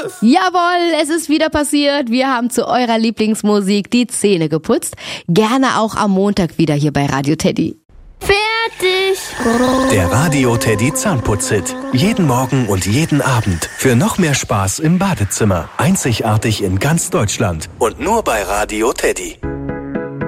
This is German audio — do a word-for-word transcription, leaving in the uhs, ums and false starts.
los! Jawohl, es ist wieder passiert. Wir haben zu eurer Lieblingsmusik die Zähne geputzt. Gerne auch am Montag wieder hier bei Radio Teddy. Fertig! Der Radio Teddy Zahnputz-Hit. Jeden Morgen und jeden Abend. Für noch mehr Spaß im Badezimmer. Einzigartig in ganz Deutschland. Und nur bei Radio Teddy.